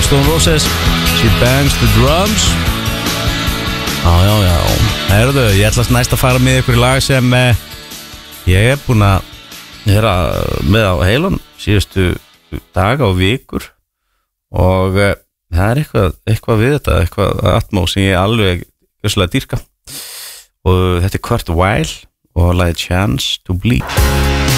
Stone Roses, She Bangs the Drums. Já. Herðu, ég ætlast næst að fara með ykkur í lag sem ég búin að vera með á heilan síðustu daga og vikur og það er eitthvað við þetta, eitthvað atmó sem ég alveg dýrka og þetta er Kurt Weill og lagið Chance to Bleed.